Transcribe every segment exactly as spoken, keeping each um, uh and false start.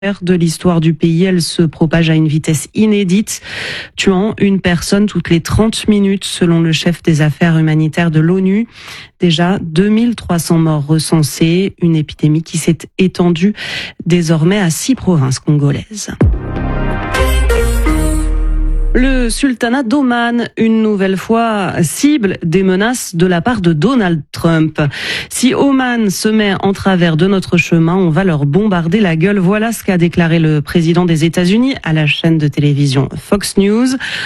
de l'histoire du pays. Elle se propage à une vitesse inédite, tuant une personne toutes les trente minutes selon le chef des affaires humanitaires de l'ONU. Déjà deux mille trois cents morts recensés, une épidémie qui s'est étendue désormais à six provinces congolaises. Le sultanat d'Oman, une nouvelle fois, cible des menaces de la part de Donald Trump. Si Oman se met en travers de notre chemin, on va leur bombarder la gueule. Voilà ce qu'a déclaré le président des États-Unis à la chaîne de télévision Fox News.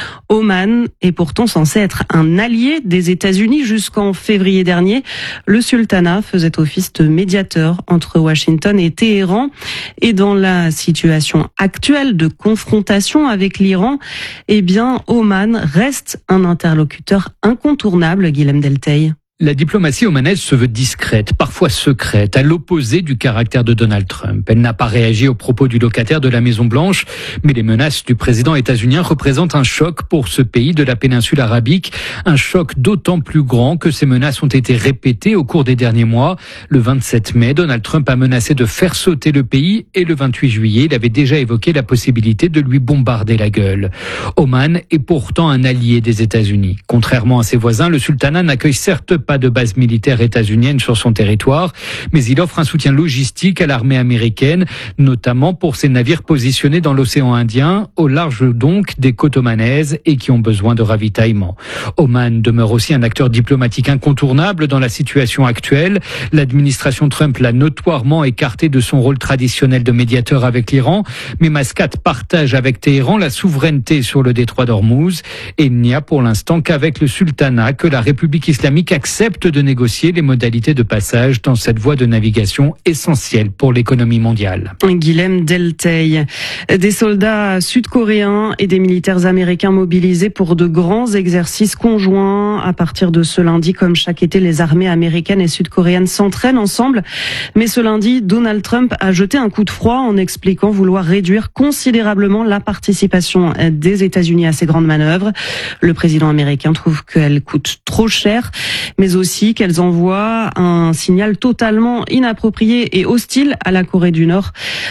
Oman est pourtant censé être un allié des États-Unis. Jusqu'en février dernier, le sultanat faisait office de médiateur entre Washington et Téhéran. Et dans la situation actuelle de confrontation avec l'Iran, eh bien, Oman reste un interlocuteur incontournable, Guilhem Delteil. La diplomatie omanaise se veut discrète, parfois secrète, à l'opposé du caractère de Donald Trump. Elle n'a pas réagi aux propos du locataire de la Maison-Blanche, mais les menaces du président états-unien représentent un choc pour ce pays de la péninsule arabique. Un choc d'autant plus grand que ces menaces ont été répétées au cours des derniers mois. Le vingt-sept mai, Donald Trump a menacé de faire sauter le pays et le vingt-huit juillet, il avait déjà évoqué la possibilité de lui bombarder la gueule. Oman est pourtant un allié des États-Unis. Contrairement à ses voisins, le sultanat n'accueille certes pas de base militaire états-unienne sur son territoire, mais il offre un soutien logistique à l'armée américaine, notamment pour ses navires positionnés dans l'océan Indien, au large donc des côtes omanaises et qui ont besoin de ravitaillement. Oman demeure aussi un acteur diplomatique incontournable dans la situation actuelle. L'administration Trump l'a notoirement écarté de son rôle traditionnel de médiateur avec l'Iran, mais Mascate partage avec Téhéran la souveraineté sur le détroit d'Ormuz et il n'y a pour l'instant qu'avec le sultanat que la République islamique accepte de négocier les modalités de passage dans cette voie de navigation essentielle pour l'économie mondiale. Guilhem Delteil. Des soldats sud-coréens et des militaires américains mobilisés pour de grands exercices conjoints. À partir de ce lundi, comme chaque été, les armées américaines et sud-coréennes s'entraînent ensemble. Mais ce lundi, Donald Trump a jeté un coup de froid en expliquant vouloir réduire considérablement la participation des États-Unis à ces grandes manœuvres. Le président américain trouve qu'elles coûtent trop cher, mais aussi qu'elles envoient un signal totalement inapproprié et hostile à la Corée du Nord,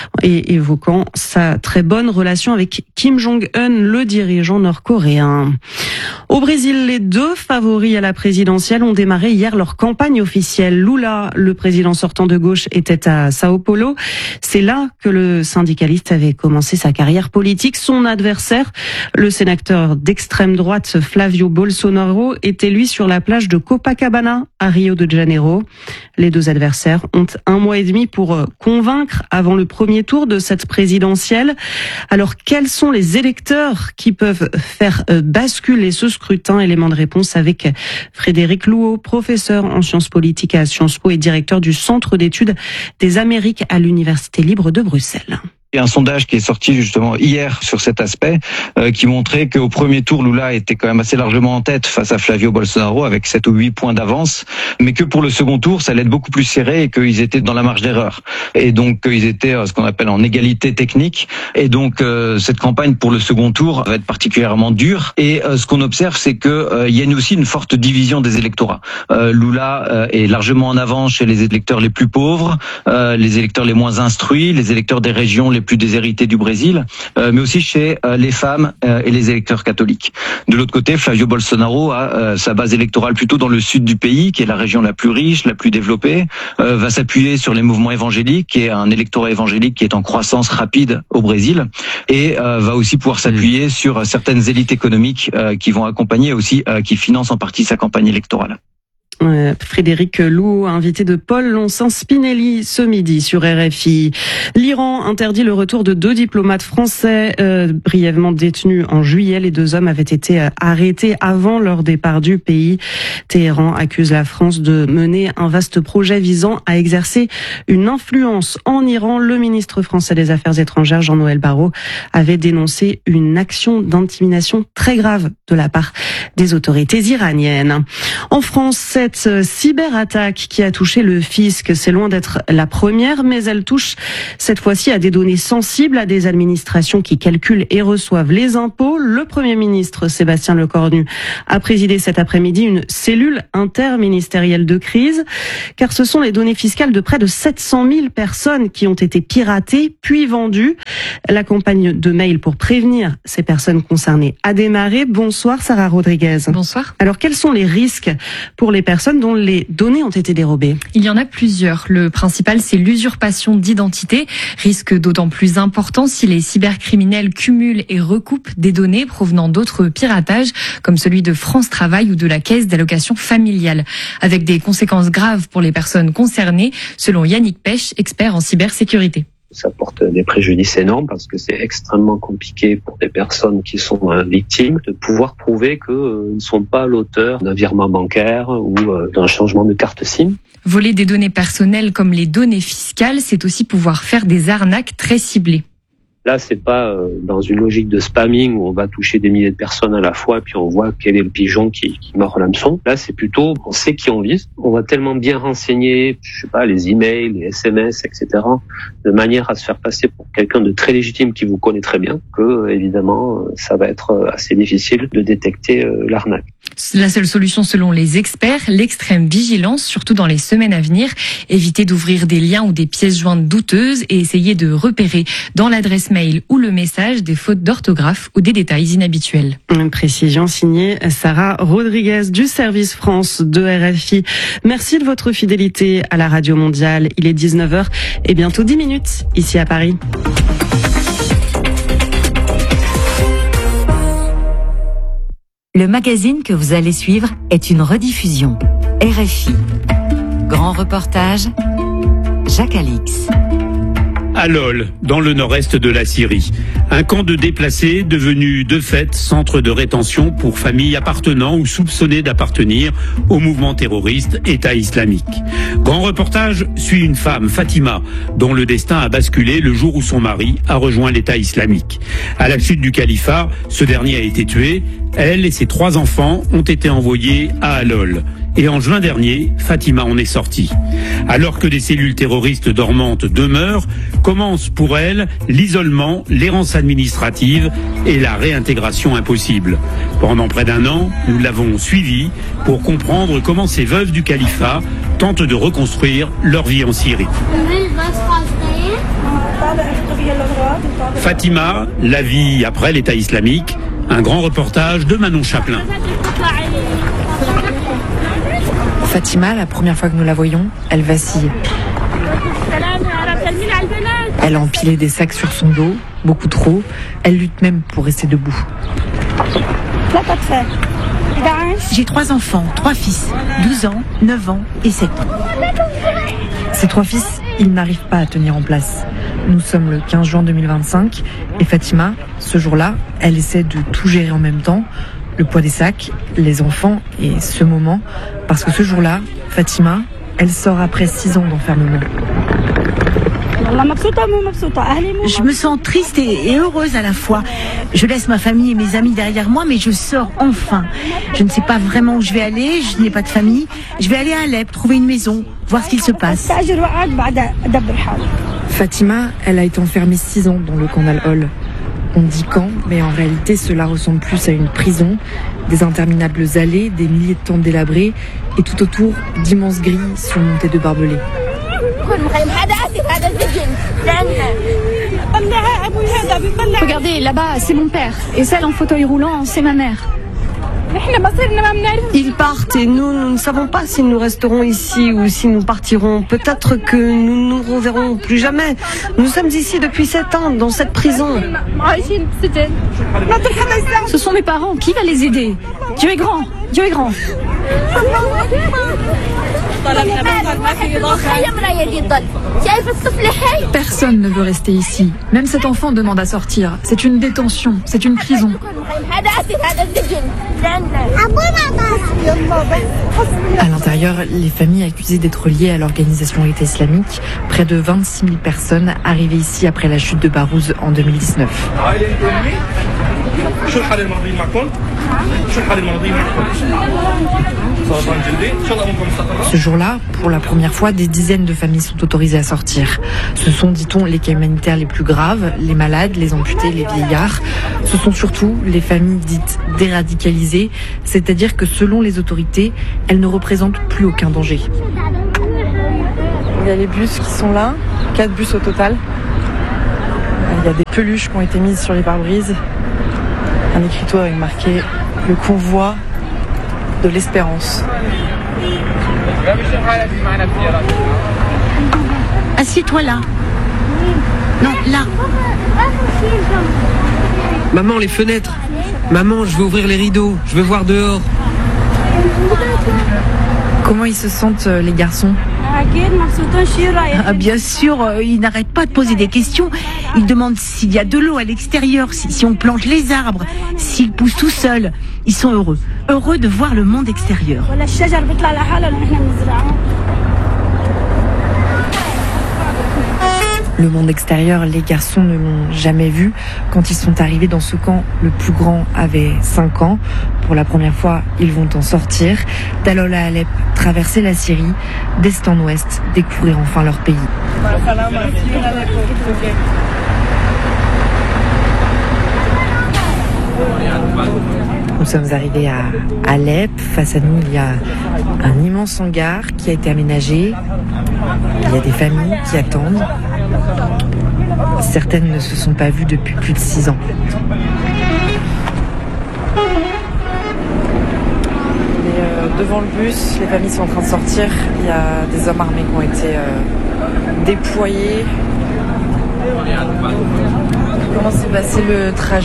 et évoquant sa très bonne relation avec Kim Jong-un, le dirigeant nord-coréen. Au Brésil, les deux favoris à la présidentielle ont démarré hier leur campagne officielle. Lula, le président sortant de gauche, était à Sao Paulo. C'est là que le syndicaliste avait commencé sa carrière politique. Son adversaire, le sénateur d'extrême droite Flavio Bolsonaro, était lui sur la plage de Copacabana à Rio de Janeiro. Les deux adversaires ont un mois et demi pour convaincre avant le premier tour de cette présidentielle. Alors, quels sont les électeurs qui peuvent faire basculer ce scrutin? Élément de réponse avec Frédéric Louot, professeur en sciences politiques à Sciences Po et directeur du Centre d'études des Amériques à l'Université libre de Bruxelles. Il y a un sondage qui est sorti justement hier sur cet aspect, euh, qui montrait qu'au premier tour, Lula était quand même assez largement en tête face à Flavio Bolsonaro avec sept ou huit points d'avance, mais que pour le second tour, ça allait être beaucoup plus serré et qu'ils étaient dans la marge d'erreur. Et donc, ils étaient euh, ce qu'on appelle en égalité technique. Et donc, euh, cette campagne pour le second tour va être particulièrement dure. Et euh, ce qu'on observe, c'est que euh, il y a une, aussi une forte division des électorats. Euh, Lula euh, est largement en avance chez les électeurs les plus pauvres, euh, les électeurs les moins instruits, les électeurs des régions les plus déshérités du Brésil, euh, mais aussi chez euh, les femmes euh, et les électeurs catholiques. De l'autre côté, Flavio Bolsonaro a euh, sa base électorale plutôt dans le sud du pays, qui est la région la plus riche, la plus développée, euh, va s'appuyer sur les mouvements évangéliques, qui est un électorat évangélique qui est en croissance rapide au Brésil, et euh, va aussi pouvoir s'appuyer sur certaines élites économiques euh, qui vont accompagner aussi, euh, qui financent en partie sa campagne électorale. Euh, Frédéric Louot, invité de Paul Loncin-Spinelli ce midi sur R F I. L'Iran interdit le retour de deux diplomates français euh, brièvement détenus en juillet. Les deux hommes avaient été euh, arrêtés avant leur départ du pays. Téhéran accuse la France de mener un vaste projet visant à exercer une influence en Iran. Le ministre français des Affaires étrangères, Jean-Noël Barrot, avait dénoncé une action d'intimidation très grave de la part des autorités iraniennes. En France, Cette cyberattaque qui a touché le fisc, c'est loin d'être la première, mais elle touche cette fois-ci à des données sensibles, à des administrations qui calculent et reçoivent les impôts. Le Premier ministre Sébastien Lecornu a présidé cet après-midi une cellule interministérielle de crise, car ce sont les données fiscales de près de sept cent mille personnes qui ont été piratées puis vendues. La campagne de mail pour prévenir ces personnes concernées a démarré. Bonsoir Sarah Rodriguez. Bonsoir. Alors quels sont les risques pour les personnes dont les données ont été dérobées? Il y en a plusieurs. Le principal, c'est l'usurpation d'identité. Risque d'autant plus important si les cybercriminels cumulent et recoupent des données provenant d'autres piratages, comme celui de France Travail ou de la Caisse d'allocation familiale, avec des conséquences graves pour les personnes concernées, selon Yannick Pech, expert en cybersécurité. Ça porte des préjudices énormes parce que c'est extrêmement compliqué pour des personnes qui sont victimes de pouvoir prouver qu'ils ne sont pas l'auteur d'un virement bancaire ou d'un changement de carte SIM. Voler des données personnelles comme les données fiscales, c'est aussi pouvoir faire des arnaques très ciblées. Là, c'est pas dans une logique de spamming où on va toucher des milliers de personnes à la fois et puis on voit quel est le pigeon qui, qui mord l'hameçon. Là, c'est plutôt, on sait qui on vise. On va tellement bien renseigner, je sais pas, les emails, les S M S, et cetera, de manière à se faire passer pour quelqu'un de très légitime qui vous connaît très bien, que, évidemment, ça va être assez difficile de détecter l'arnaque. La seule solution selon les experts, l'extrême vigilance, surtout dans les semaines à venir. Éviter d'ouvrir des liens ou des pièces jointes douteuses et essayer de repérer dans l'adresse mail ou le message des fautes d'orthographe ou des détails inhabituels. Une précision signée Sarah Rodriguez du service France de R F I. Merci de votre fidélité à la Radio Mondiale. Il est dix-neuf heures et bientôt dix minutes ici à Paris. Le magazine que vous allez suivre est une rediffusion. R F I. Grand reportage, Jacques Alix. À Lol, dans le nord-est de la Syrie. Un camp de déplacés devenu de fait centre de rétention pour familles appartenant ou soupçonnées d'appartenir au mouvement terroriste État islamique. Grand reportage suit une femme, Fatima, dont le destin a basculé le jour où son mari a rejoint l'État islamique. À la chute du califat, ce dernier a été tué. Elle et ses trois enfants ont été envoyés à Al-Hol. Et en juin dernier, Fatima en est sortie. Alors que des cellules terroristes dormantes demeurent, commence pour elle l'isolement, l'errance administrative et la réintégration impossible. Pendant près d'un an, nous l'avons suivie pour comprendre comment ces veuves du califat tentent de reconstruire leur vie en Syrie. Fatima, la vie après l'État islamique, un grand reportage de Manon Chaplin. Fatima, la première fois que nous la voyons, elle vacille. Elle a empilé des sacs sur son dos, beaucoup trop. Elle lutte même pour rester debout. J'ai trois enfants, trois fils, douze ans, neuf ans et sept ans. Ces trois fils, ils n'arrivent pas à tenir en place. Nous sommes le quinze juin deux mille vingt-cinq et Fatima, ce jour-là, elle essaie de tout gérer en même temps. Le poids des sacs, les enfants et ce moment. Parce que ce jour-là, Fatima, elle sort après six ans d'enfermement. Je me sens triste et, et heureuse à la fois. Je laisse ma famille et mes amis derrière moi, mais je sors enfin. Je ne sais pas vraiment où je vais aller, je n'ai pas de famille. Je vais aller à Alep, trouver une maison, voir ce qu'il se passe. Fatima, elle a été enfermée six ans dans le camp d'Al-Hol. On dit camp, mais en réalité cela ressemble plus à une prison. Des interminables allées, des milliers de tentes délabrées et tout autour d'immenses grilles surmontées de barbelés. Regardez, là-bas, c'est mon père. Et celle en fauteuil roulant, c'est ma mère. Ils partent et nous, nous ne savons pas si nous resterons ici ou si nous partirons. Peut-être que nous ne nous reverrons plus jamais. Nous sommes ici depuis sept ans, dans cette prison. Ce sont mes parents. Qui va les aider? Dieu est grand. Dieu est grand. Personne ne veut rester ici. Même cet enfant demande à sortir. C'est une détention, c'est une prison. À l'intérieur, les familles accusées d'être liées à l'organisation État islamique, près de vingt-six mille personnes arrivées ici après la chute de Barouz en deux mille dix-neuf. Ce jour-là, pour la première fois, des dizaines de familles sont autorisées à sortir. Ce sont, dit-on, les cas humanitaires les plus graves, les malades, les amputés, les vieillards. Ce sont surtout les familles dites déradicalisées, c'est-à-dire que selon les autorités, elles ne représentent plus aucun danger. Il y a les bus qui sont là, quatre bus au total. Il y a des peluches qui ont été mises sur les pare-brises. Un écriteau avec marqué « Le convoi de l'espérance ». Assieds-toi là. Non, là. Maman, les fenêtres. Maman, je veux ouvrir les rideaux. Je veux voir dehors. Comment ils se sentent, les garçons ? Ah, bien sûr, euh, ils n'arrêtent pas de poser des questions. Ils demandent s'il y a de l'eau à l'extérieur, si, si on plante les arbres, s'ils poussent tout seuls. Ils sont heureux, heureux de voir le monde extérieur. Le monde extérieur, les garçons ne l'ont jamais vu. Quand ils sont arrivés dans ce camp, le plus grand avait cinq ans. Pour la première fois, ils vont en sortir. D'Alol à Alep, traverser la Syrie, d'est en ouest, découvrir enfin leur pays. Nous sommes arrivés à Alep. Face à nous, il y a un immense hangar qui a été aménagé. Il y a des familles qui attendent. Certaines ne se sont pas vues depuis plus de six ans. Et euh, devant le bus, les familles sont en train de sortir. Il y a des hommes armés qui ont été euh, déployés. Comment s'est passé le trajet ?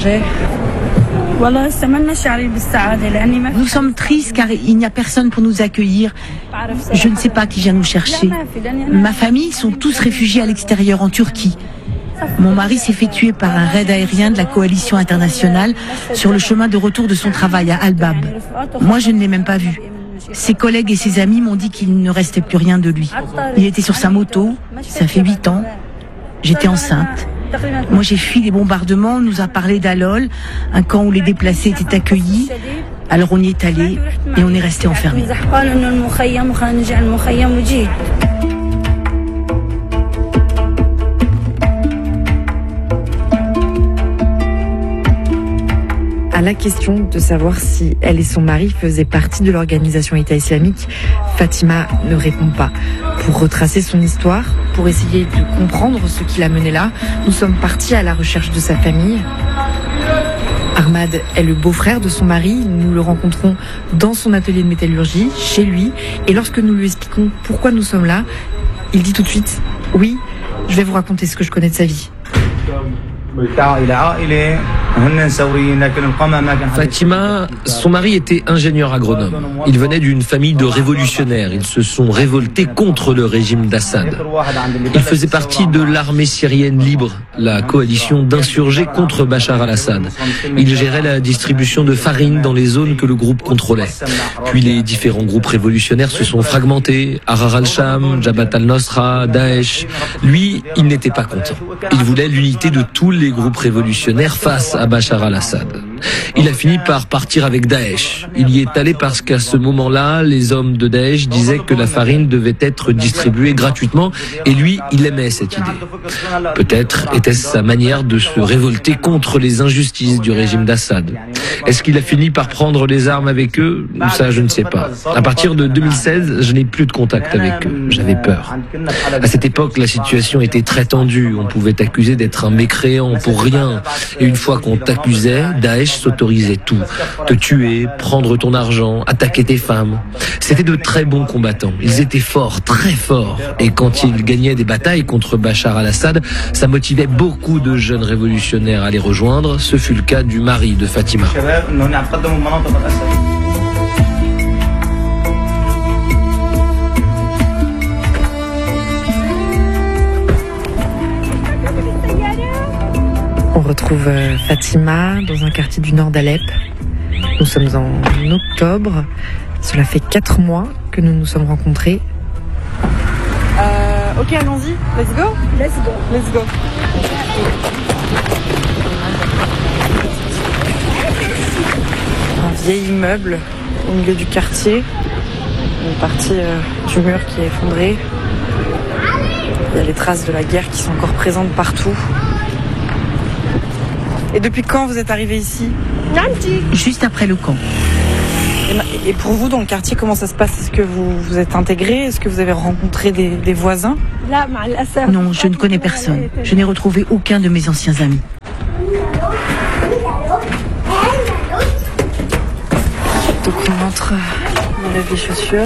Nous sommes tristes car il n'y a personne pour nous accueillir. Je ne sais pas qui vient nous chercher. Ma famille sont tous réfugiés à l'extérieur, en Turquie. Mon mari s'est fait tuer par un raid aérien de la coalition internationale sur le chemin de retour de son travail à Al-Bab. Moi, je ne l'ai même pas vu. Ses collègues et ses amis m'ont dit qu'il ne restait plus rien de lui. Il était sur sa moto, ça fait huit ans. J'étais enceinte. Moi, j'ai fui les bombardements, on nous a parlé d'Alol, un camp où les déplacés étaient accueillis. Alors on y est allé et on est resté enfermés. À la question de savoir si elle et son mari faisaient partie de l'organisation État islamique, Fatima ne répond pas. Pour retracer son histoire, pour essayer de comprendre ce qui l'a menée là, nous sommes partis à la recherche de sa famille. Ahmad est le beau-frère de son mari. Nous le rencontrons dans son atelier de métallurgie, chez lui. Et lorsque nous lui expliquons pourquoi nous sommes là, il dit tout de suite « Oui, je vais vous raconter ce que je connais de sa vie ». Fatima, son mari était ingénieur agronome. Il venait d'une famille de révolutionnaires. Ils se sont révoltés contre le régime d'Assad. Il faisait partie de l'armée syrienne libre, la coalition d'insurgés contre Bachar al-Assad. Il gérait la distribution de farine dans les zones que le groupe contrôlait. Puis les différents groupes révolutionnaires se sont fragmentés. Ahrar al-Sham, Jabhat al-Nusra, Daesh. Lui, il n'était pas content. Il voulait l'unité de tous les groupes révolutionnaires face à Bachar al-Assad. Il a fini par partir avec Daesh. Il y est allé parce qu'à ce moment-là, les hommes de Daesh disaient que la farine devait être distribuée gratuitement et lui, il aimait cette idée. Peut-être était-ce sa manière de se révolter contre les injustices du régime d'Assad. Est-ce qu'il a fini par prendre les armes avec eux? Ça, je ne sais pas. À partir de deux mille seize, je n'ai plus de contact avec eux. J'avais peur. À cette époque, la situation était très tendue. On pouvait t'accuser d'être un mécréant pour rien. Et une fois qu'on t'accusait, Daesh s'autorisait tout. Te tuer, prendre ton argent, attaquer tes femmes. C'était de très bons combattants. Ils étaient forts, très forts. Et quand ils gagnaient des batailles contre Bachar al-Assad, ça motivait beaucoup de jeunes révolutionnaires à les rejoindre. Ce fut le cas du mari de Fatima. On retrouve Fatima dans un quartier du nord d'Alep. Nous sommes en octobre. Cela fait quatre mois que nous nous sommes rencontrés. Euh, ok, allons-y. Let's go. Let's go. Let's go. Un vieil immeuble au milieu du quartier. une partie euh, du mur qui est effondrée. Il y a les traces de la guerre qui sont encore présentes partout. Et depuis quand vous êtes arrivé ici? Juste après le camp. Et pour vous, dans le quartier, comment ça se passe? Est-ce que vous vous êtes intégré? Est-ce que vous avez rencontré des, des voisins? Non, je ne connais personne. Je n'ai retrouvé aucun de mes anciens amis. Donc on entre dans les vieilles chaussures.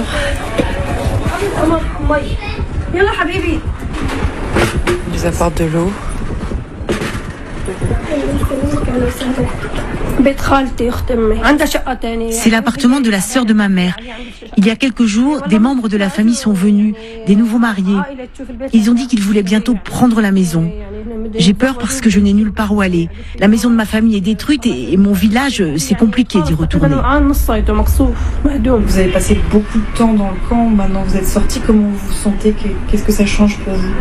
On nous apporte de l'eau. C'est l'appartement de la sœur de ma mère. Il y a quelques jours, des membres de la famille sont venus, des nouveaux mariés. Ils ont dit qu'ils voulaient bientôt prendre la maison. J'ai peur parce que je n'ai nulle part où aller. La maison de ma famille est détruite et, et mon village, c'est compliqué d'y retourner. Vous avez passé beaucoup de temps dans le camp, maintenant vous êtes sortis, comment vous vous sentez? Qu'est-ce que ça change pour vous?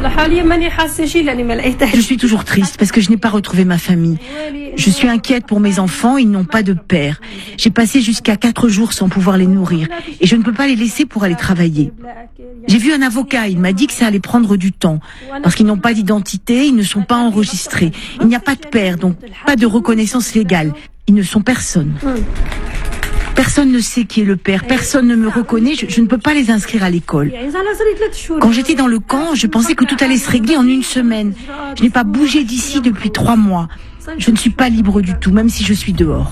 Je suis toujours triste parce que je n'ai pas retrouvé ma famille. Je suis inquiète pour mes enfants, ils n'ont pas de père. J'ai passé jusqu'à quatre jours sans pouvoir les nourrir et je ne peux pas les laisser pour aller travailler. J'ai vu un avocat, il m'a dit que ça allait prendre du temps parce qu'ils n'ont pas d'identité, ils ne sont pas enregistrés. Il n'y a pas de père, donc pas de reconnaissance légale. Ils ne sont personne. Personne ne sait qui est le père, personne ne me reconnaît, je, je ne peux pas les inscrire à l'école. Quand j'étais dans le camp, je pensais que tout allait se régler en une semaine. Je n'ai pas bougé d'ici depuis trois mois. Je ne suis pas libre du tout, même si je suis dehors.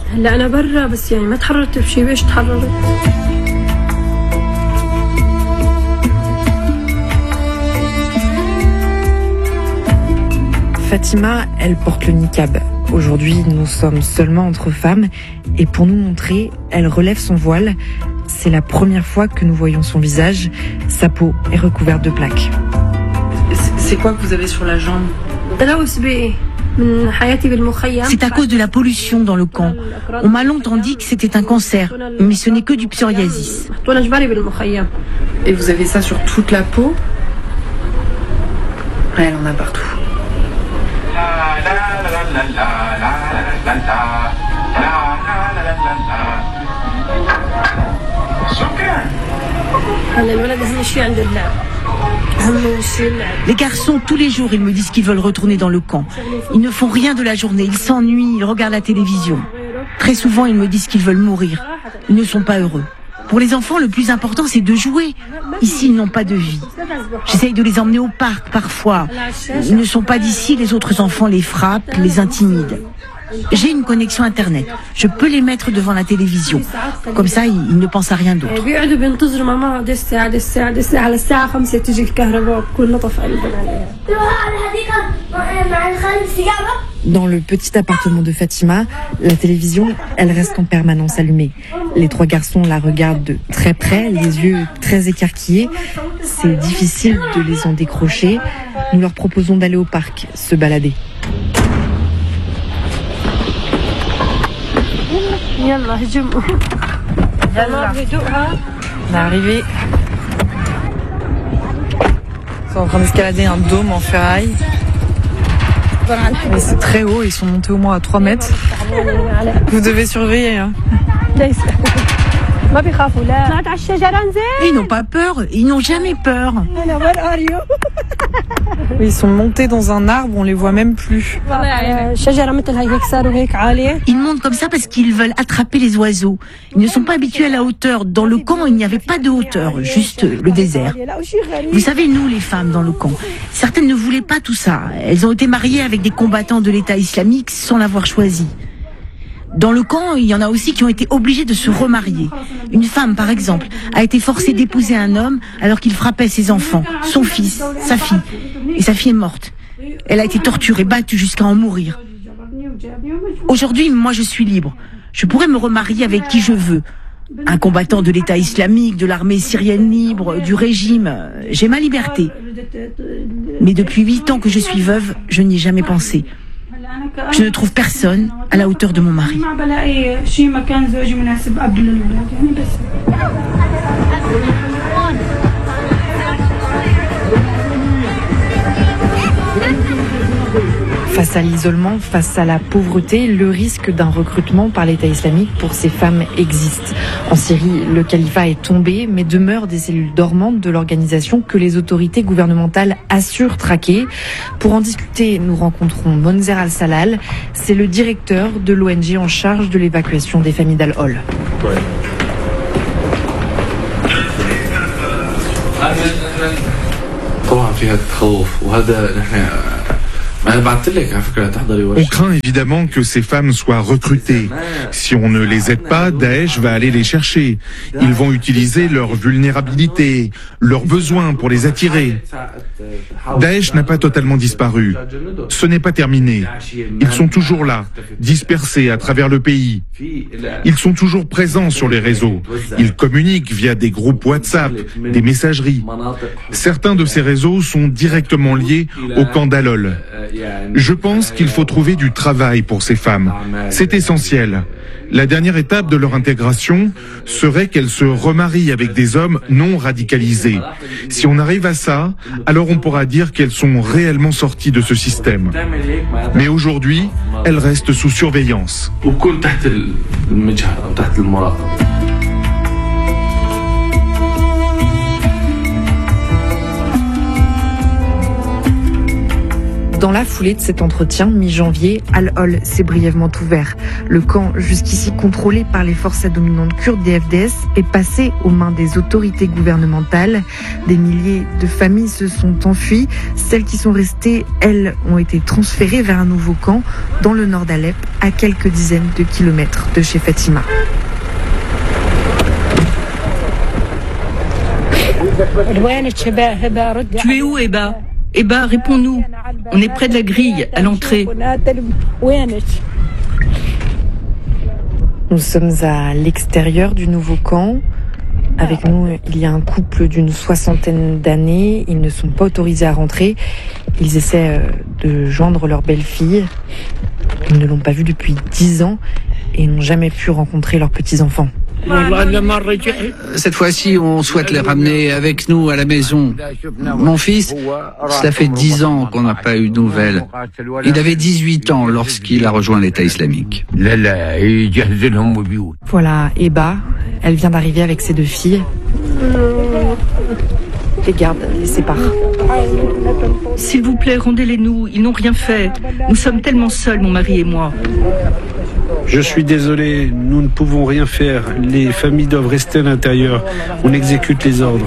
Fatima, elle porte le niqab. Aujourd'hui, nous sommes seulement entre femmes et pour nous montrer, elle relève son voile. C'est la première fois que nous voyons son visage. Sa peau est recouverte de plaques. C'est quoi que vous avez sur la jambe? C'est à cause de la pollution dans le camp. On m'a longtemps dit que c'était un cancer, mais ce n'est que du psoriasis. Et vous avez ça sur toute la peau? Elle en a partout. Les garçons, tous les jours, ils me disent qu'ils veulent retourner dans le camp. Ils ne font rien de la journée, ils s'ennuient, ils regardent la télévision. Très souvent, ils me disent qu'ils veulent mourir. Ils ne sont pas heureux. Pour les enfants, le plus important, c'est de jouer. Ici, ils n'ont pas de vie. J'essaye de les emmener au parc parfois. Ils ne sont pas d'ici, les autres enfants les frappent, les intimident. J'ai une connexion Internet. Je peux les mettre devant la télévision. Comme ça, ils, ils ne pensent à rien d'autre. Dans le petit appartement de Fatima, la télévision, elle reste en permanence allumée. Les trois garçons la regardent de très près, les yeux très écarquillés. C'est difficile de les en décrocher. Nous leur proposons d'aller au parc, se balader. On est arrivé. Ils sont en train d'escalader un dôme en ferraille. Mais c'est très haut, ils sont montés au moins à trois mètres. Vous devez surveiller. Hein. Ils n'ont pas peur, ils n'ont jamais peur. Ils sont montés dans un arbre, on les voit même plus. Ils montent comme ça parce qu'ils veulent attraper les oiseaux. Ils ne sont pas habitués à la hauteur. Dans le camp, il n'y avait pas de hauteur, juste le désert. Vous savez, nous, les femmes dans le camp, certaines ne voulaient pas tout ça. Elles ont été mariées avec des combattants de l'État islamique sans l'avoir choisi. Dans le camp, il y en a aussi qui ont été obligés de se remarier. Une femme, par exemple, a été forcée d'épouser un homme alors qu'il frappait ses enfants, son fils, sa fille. Et sa fille est morte. Elle a été torturée, battue jusqu'à en mourir. Aujourd'hui, moi, je suis libre. Je pourrais me remarier avec qui je veux. Un combattant de l'État islamique, de l'armée syrienne libre, du régime. J'ai ma liberté. Mais depuis huit ans que je suis veuve, je n'y ai jamais pensé. Je ne trouve personne à la hauteur de mon mari. Face à l'isolement, face à la pauvreté, le risque d'un recrutement par l'État islamique pour ces femmes existe. En Syrie, le califat est tombé, mais demeurent des cellules dormantes de l'organisation que les autorités gouvernementales assurent traquer. Pour en discuter, nous rencontrons Monzer Al-Salal. C'est le directeur de l'O N G en charge de l'évacuation des familles d'Al-Hol. Ouais. On craint évidemment que ces femmes soient recrutées. Si on ne les aide pas, Daesh va aller les chercher. Ils vont utiliser leur vulnérabilité, leurs besoins pour les attirer. Daesh n'a pas totalement disparu. Ce n'est pas terminé. Ils sont toujours là, dispersés à travers le pays. Ils sont toujours présents sur les réseaux. Ils communiquent via des groupes WhatsApp, des messageries. Certains de ces réseaux sont directement liés au camp d'Al-Hol. Je pense qu'il faut trouver du travail pour ces femmes. C'est essentiel. La dernière étape de leur intégration serait qu'elles se remarient avec des hommes non radicalisés. Si on arrive à ça, alors on pourra dire qu'elles sont réellement sorties de ce système. Mais aujourd'hui, elles restent sous surveillance. Dans la foulée de cet entretien, mi-janvier, Al-Hol s'est brièvement ouvert. Le camp, jusqu'ici contrôlé par les forces dominantes kurdes des F D S, est passé aux mains des autorités gouvernementales. Des milliers de familles se sont enfuies. Celles qui sont restées, elles, ont été transférées vers un nouveau camp dans le nord d'Alep, à quelques dizaines de kilomètres de chez Fatima. Tu es où, Eba? Eba, réponds-nous. On est près de la grille, à l'entrée. Nous sommes à l'extérieur du nouveau camp. Avec nous, il y a un couple d'une soixantaine d'années. Ils ne sont pas autorisés à rentrer. Ils essaient de joindre leur belle-fille. Ils ne l'ont pas vue depuis dix ans et n'ont jamais pu rencontrer leurs petits-enfants. Cette fois-ci, on souhaite les ramener avec nous à la maison. Mon fils, cela fait dix ans qu'on n'a pas eu de nouvelles. Il avait dix-huit ans lorsqu'il a rejoint l'État islamique. Voilà, Eba, elle vient d'arriver avec ses deux filles. Les gardes les séparent. S'il vous plaît, rendez-les-nous. Ils n'ont rien fait. Nous sommes tellement seuls, mon mari et moi. Je suis désolé, nous ne pouvons rien faire. Les familles doivent rester à l'intérieur. On exécute les ordres.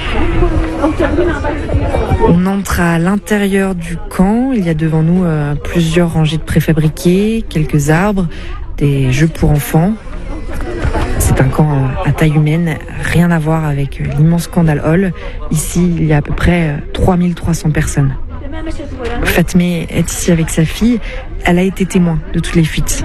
On entre à l'intérieur du camp. Il y a devant nous euh, plusieurs rangées de préfabriqués, quelques arbres, des jeux pour enfants. C'est un camp à taille humaine, rien à voir avec l'immense camp d'Al-Hol. Ici, il y a à peu près trois mille trois cents personnes. Fatmé est ici avec sa fille. Elle a été témoin de toutes les fuites.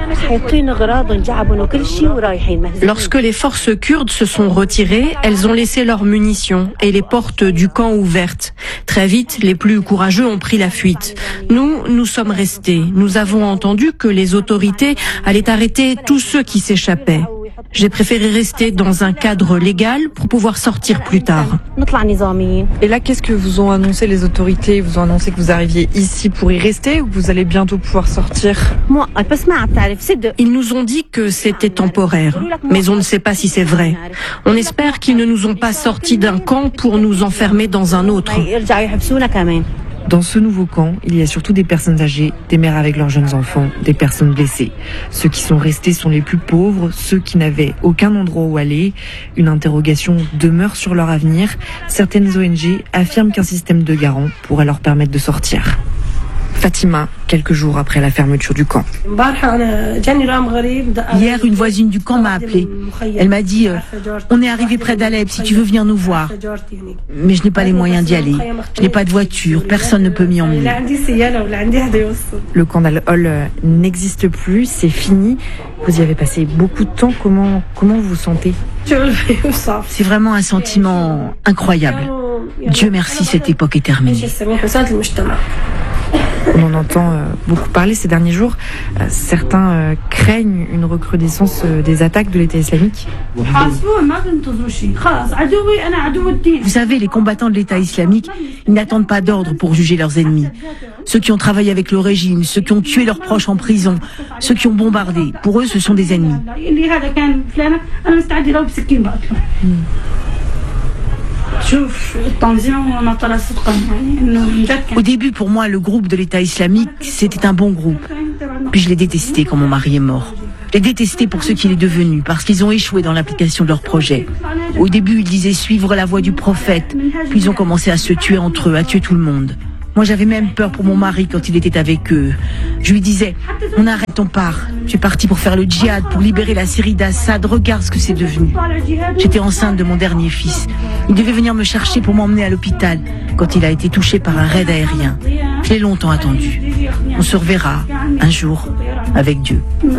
Lorsque les forces kurdes se sont retirées, elles ont laissé leurs munitions et les portes du camp ouvertes. Très vite, les plus courageux ont pris la fuite. Nous, nous sommes restés. Nous avons entendu que les autorités allaient arrêter tous ceux qui s'échappaient. J'ai préféré rester dans un cadre légal pour pouvoir sortir plus tard. Et là, qu'est-ce que vous ont annoncé les autorités? Ils vous ont annoncé que vous arriviez ici pour y rester ou que vous allez bientôt pouvoir sortir? Ils nous ont dit que c'était temporaire, mais on ne sait pas si c'est vrai. On espère qu'ils ne nous ont pas sortis d'un camp pour nous enfermer dans un autre. Dans ce nouveau camp, il y a surtout des personnes âgées, des mères avec leurs jeunes enfants, des personnes blessées. Ceux qui sont restés sont les plus pauvres, ceux qui n'avaient aucun endroit où aller. Une interrogation demeure sur leur avenir. Certaines O N G affirment qu'un système de garant pourrait leur permettre de sortir. Fatima, quelques jours après la fermeture du camp. Hier, une voisine du camp m'a appelée. Elle m'a dit euh, « On est arrivé près d'Alep, si tu veux venir nous voir. » Mais je n'ai pas les moyens d'y aller. Je n'ai pas de voiture, personne ne peut m'y emmener. Le camp d'Al-Hol n'existe plus, c'est fini. Vous y avez passé beaucoup de temps. Comment, comment vous vous sentez? C'est vraiment un sentiment incroyable. Dieu merci, cette époque est terminée. On en entend euh, beaucoup parler ces derniers jours. Euh, certains euh, craignent une recrudescence euh, des attaques de l'État islamique. Vous savez, les combattants de l'État islamique, ils n'attendent pas d'ordre pour juger leurs ennemis. Ceux qui ont travaillé avec le régime, ceux qui ont tué leurs proches en prison, ceux qui ont bombardé, pour eux, ce sont des ennemis. Hmm. Au début, pour moi, le groupe de l'État islamique, c'était un bon groupe. Puis je l'ai détesté quand mon mari est mort. Je l'ai détesté pour ce qu'il est devenu, parce qu'ils ont échoué dans l'application de leur projet. Au début, ils disaient suivre la voie du prophète, puis ils ont commencé à se tuer entre eux, à tuer tout le monde. Moi, j'avais même peur pour mon mari quand il était avec eux. Je lui disais, on arrête, on part. Je suis partie pour faire le djihad, pour libérer la Syrie d'Assad. Regarde ce que c'est devenu. J'étais enceinte de mon dernier fils. Il devait venir me chercher pour m'emmener à l'hôpital quand il a été touché par un raid aérien. Je l'ai longtemps attendu. On se reverra un jour avec Dieu.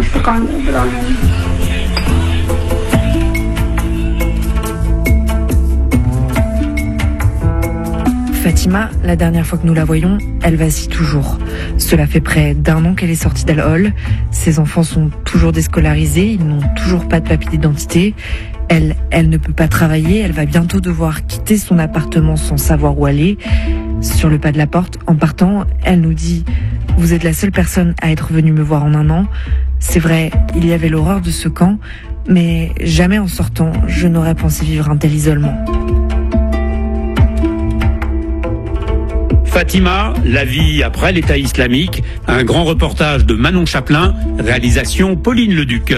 Fatima, la dernière fois que nous la voyons, elle vacille toujours. Cela fait près d'un an qu'elle est sortie d'Al-Hol. Ses enfants sont toujours déscolarisés, ils n'ont toujours pas de papier d'identité. Elle, elle ne peut pas travailler, elle va bientôt devoir quitter son appartement sans savoir où aller. Sur le pas de la porte, en partant, elle nous dit « Vous êtes la seule personne à être venue me voir en un an. » C'est vrai, il y avait l'horreur de ce camp, mais jamais en sortant, je n'aurais pensé vivre un tel isolement. Fatima, la vie après l'État islamique, un grand reportage de Manon Chaplin, réalisation Pauline Leduc.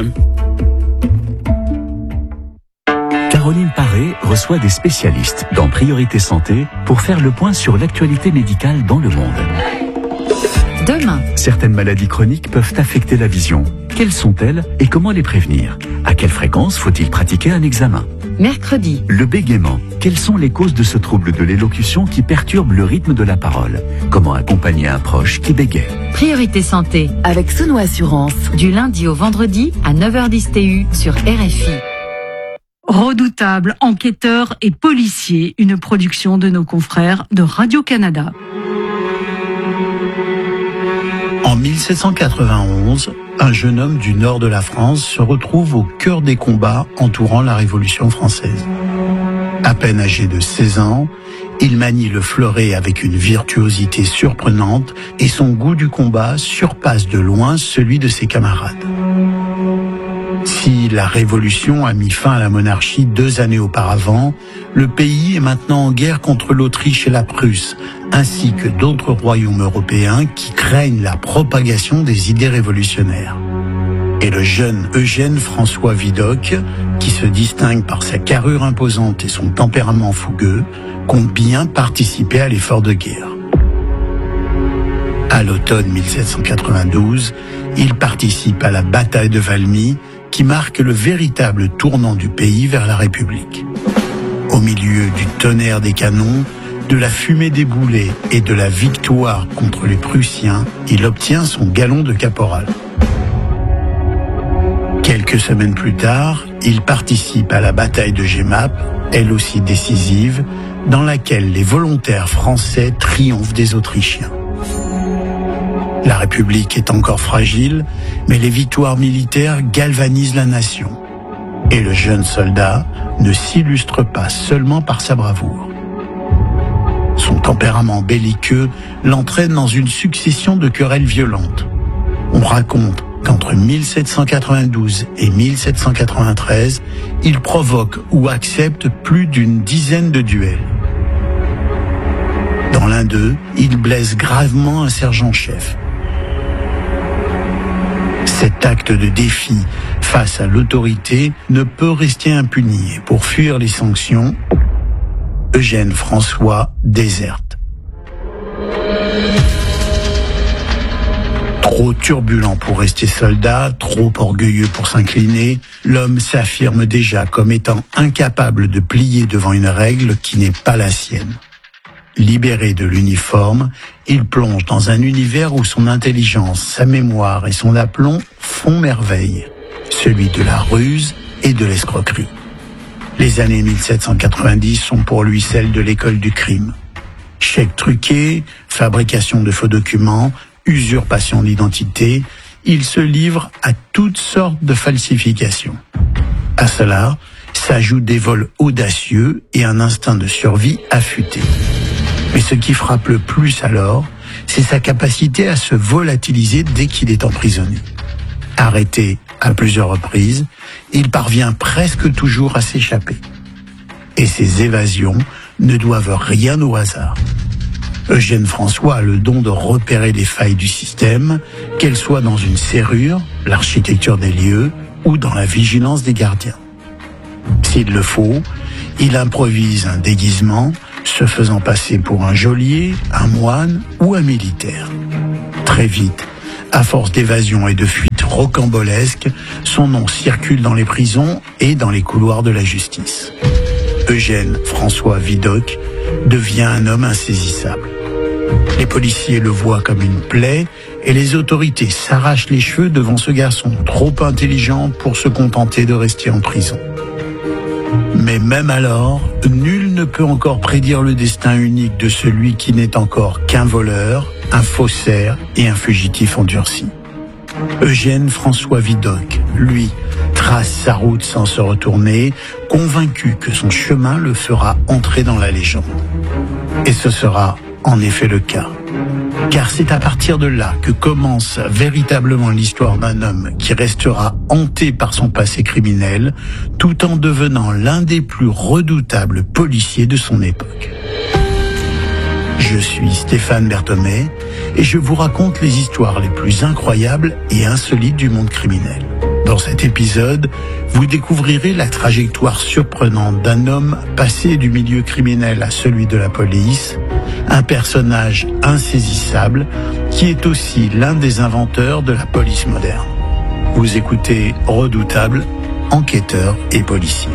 Caroline Paré reçoit des spécialistes dans Priorité Santé pour faire le point sur l'actualité médicale dans le monde. Demain, certaines maladies chroniques peuvent affecter la vision. Quelles sont-elles et comment les prévenir? À quelle fréquence faut-il pratiquer un examen? mercredi, le bégaiement. Quelles sont les causes de ce trouble de l'élocution qui perturbe le rythme de la parole? Comment accompagner un proche qui bégaie? Priorité Santé avec Sono Assurance du lundi au vendredi à neuf heures dix T U sur R F I. Redoutable, enquêteurs et policiers, une production de nos confrères de Radio-Canada. En mille sept cent quatre-vingt-onze, un jeune homme du nord de la France se retrouve au cœur des combats entourant la Révolution française. À peine âgé de seize ans, il manie le fleuret avec une virtuosité surprenante et son goût du combat surpasse de loin celui de ses camarades. Si la Révolution a mis fin à la monarchie deux années auparavant, le pays est maintenant en guerre contre l'Autriche et la Prusse, ainsi que d'autres royaumes européens qui craignent la propagation des idées révolutionnaires. Et le jeune Eugène François Vidocq, qui se distingue par sa carrure imposante et son tempérament fougueux, compte bien participer à l'effort de guerre. À l'automne mille sept cent quatre-vingt-douze, il participe à la bataille de Valmy, qui marque le véritable tournant du pays vers la République. Au milieu du tonnerre des canons, de la fumée des boulets et de la victoire contre les Prussiens, il obtient son galon de caporal. Quelques semaines plus tard, il participe à la bataille de Jemmapes, elle aussi décisive, dans laquelle les volontaires français triomphent des Autrichiens. La République est encore fragile, mais les victoires militaires galvanisent la nation. Et le jeune soldat ne s'illustre pas seulement par sa bravoure. Son tempérament belliqueux l'entraîne dans une succession de querelles violentes. On raconte qu'entre mille sept cent quatre-vingt-douze et mille sept cent quatre-vingt-treize, il provoque ou accepte plus d'une dizaine de duels. Dans l'un d'eux, il blesse gravement un sergent-chef. Cet acte de défi face à l'autorité ne peut rester impuni et pour fuir les sanctions, Eugène François déserte. Trop turbulent pour rester soldat, trop orgueilleux pour s'incliner, l'homme s'affirme déjà comme étant incapable de plier devant une règle qui n'est pas la sienne. Libéré de l'uniforme, il plonge dans un univers où son intelligence, sa mémoire et son aplomb font merveille, celui de la ruse et de l'escroquerie. Les années mille sept cent quatre-vingt-dix sont pour lui celles de l'école du crime. Chèques truqués, fabrication de faux documents, usurpation d'identité, il se livre à toutes sortes de falsifications. À cela s'ajoutent des vols audacieux et un instinct de survie affûté. Mais ce qui frappe le plus alors, c'est sa capacité à se volatiliser dès qu'il est emprisonné. Arrêté à plusieurs reprises, il parvient presque toujours à s'échapper. Et ses évasions ne doivent rien au hasard. Eugène François a le don de repérer les failles du système, qu'elles soient dans une serrure, l'architecture des lieux, ou dans la vigilance des gardiens. S'il le faut, il improvise un déguisement, se faisant passer pour un geôlier, un moine ou un militaire. Très vite, à force d'évasion et de fuites rocambolesques, son nom circule dans les prisons et dans les couloirs de la justice. Eugène François Vidocq devient un homme insaisissable. Les policiers le voient comme une plaie et les autorités s'arrachent les cheveux devant ce garçon trop intelligent pour se contenter de rester en prison. Mais même alors, nul ne peut encore prédire le destin unique de celui qui n'est encore qu'un voleur, un faussaire et un fugitif endurci. Eugène François Vidocq, lui, trace sa route sans se retourner, convaincu que son chemin le fera entrer dans la légende. Et ce sera en effet le cas. Car c'est à partir de là que commence véritablement l'histoire d'un homme qui restera hanté par son passé criminel, tout en devenant l'un des plus redoutables policiers de son époque. Je suis Stéphane Berthomé et je vous raconte les histoires les plus incroyables et insolites du monde criminel. Dans cet épisode, vous découvrirez la trajectoire surprenante d'un homme passé du milieu criminel à celui de la police, un personnage insaisissable qui est aussi l'un des inventeurs de la police moderne. Vous écoutez Redoutable, enquêteur et policier.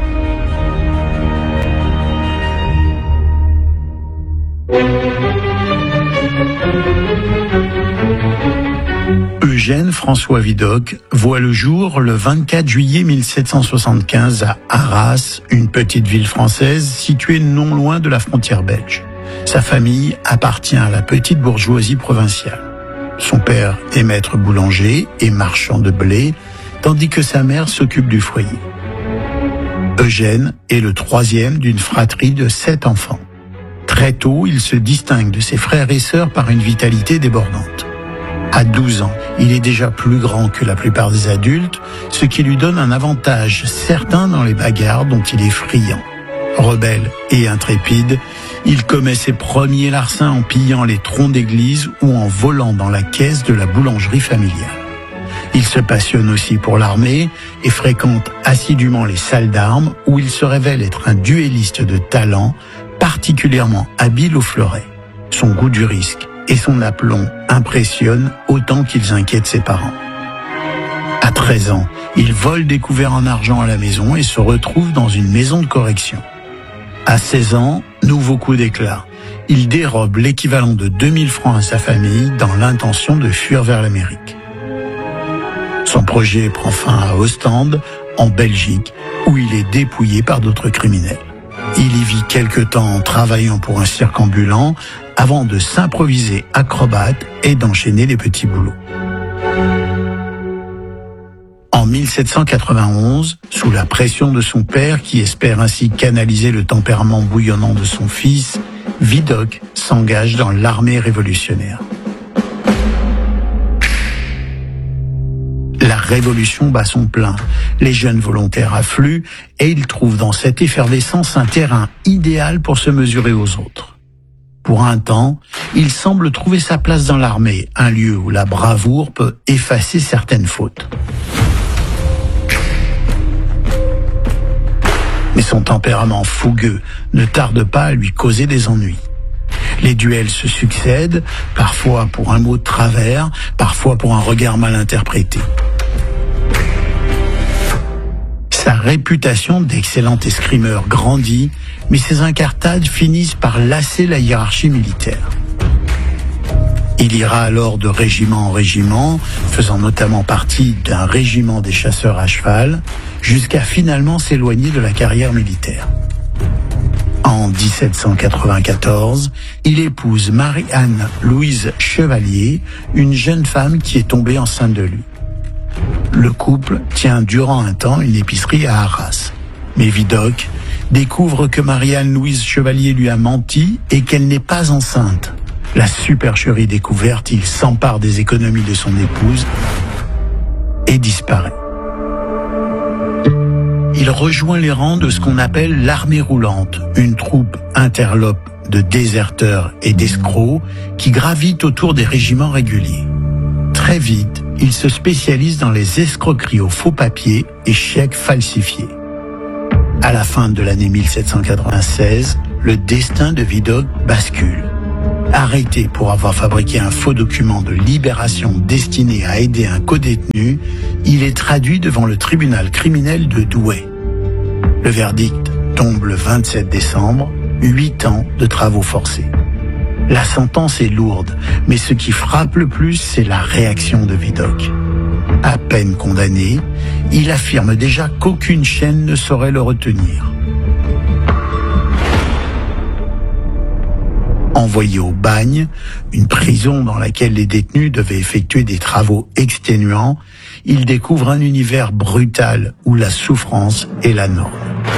Eugène François Vidocq voit le jour le vingt-quatre juillet mille sept cent soixante-quinze à Arras, une petite ville française située non loin de la frontière belge. Sa famille appartient à la petite bourgeoisie provinciale. Son père est maître boulanger et marchand de blé, tandis que sa mère s'occupe du foyer. Eugène est le troisième d'une fratrie de sept enfants. Très tôt, il se distingue de ses frères et sœurs par une vitalité débordante. À douze ans, il est déjà plus grand que la plupart des adultes, ce qui lui donne un avantage certain dans les bagarres dont il est friand. Rebelle et intrépide, il commet ses premiers larcins en pillant les troncs d'église ou en volant dans la caisse de la boulangerie familiale. Il se passionne aussi pour l'armée et fréquente assidûment les salles d'armes où il se révèle être un duelliste de talent, particulièrement habile au fleuret. Son goût du risque et son aplomb impressionnent autant qu'ils inquiètent ses parents. À treize ans, il vole des couverts en argent à la maison et se retrouve dans une maison de correction. À seize ans, nouveau coup d'éclat. Il dérobe l'équivalent de deux mille francs à sa famille dans l'intention de fuir vers l'Amérique. Son projet prend fin à Ostende, en Belgique, où il est dépouillé par d'autres criminels. Il y vit quelque temps en travaillant pour un cirque ambulant avant de s'improviser acrobate et d'enchaîner les petits boulots. En mille sept cent quatre-vingt-onze, sous la pression de son père qui espère ainsi canaliser le tempérament bouillonnant de son fils, Vidocq s'engage dans l'armée révolutionnaire. La révolution bat son plein, les jeunes volontaires affluent et il trouve dans cette effervescence un terrain idéal pour se mesurer aux autres. Pour un temps, il semble trouver sa place dans l'armée, un lieu où la bravoure peut effacer certaines fautes. Mais son tempérament fougueux ne tarde pas à lui causer des ennuis. Les duels se succèdent, parfois pour un mot de travers, parfois pour un regard mal interprété. Sa réputation d'excellent escrimeur grandit, mais ses incartades finissent par lasser la hiérarchie militaire. Il ira alors de régiment en régiment, faisant notamment partie d'un régiment des chasseurs à cheval, jusqu'à finalement s'éloigner de la carrière militaire. En dix-sept cent quatre-vingt-quatorze, il épouse Marie-Anne Louise Chevalier, une jeune femme qui est tombée enceinte de lui. Le couple tient durant un temps une épicerie à Arras. Mais Vidocq découvre que Marie-Anne Louise Chevalier lui a menti et qu'elle n'est pas enceinte. La supercherie découverte, il s'empare des économies de son épouse et disparaît. Il rejoint les rangs de ce qu'on appelle l'armée roulante, une troupe interlope de déserteurs et d'escrocs qui gravitent autour des régiments réguliers. Très vite, il se spécialise dans les escroqueries aux faux papiers et chèques falsifiés. À la fin de l'année mille sept cent quatre-vingt-seize, le destin de Vidocq bascule. Arrêté pour avoir fabriqué un faux document de libération destiné à aider un codétenu, il est traduit devant le tribunal criminel de Douai. Le verdict tombe le vingt-sept décembre, huit ans de travaux forcés. La sentence est lourde, mais ce qui frappe le plus, c'est la réaction de Vidocq. À peine condamné, il affirme déjà qu'aucune chaîne ne saurait le retenir. Envoyé au bagne, une prison dans laquelle les détenus devaient effectuer des travaux exténuants, il découvre un univers brutal où la souffrance est la norme.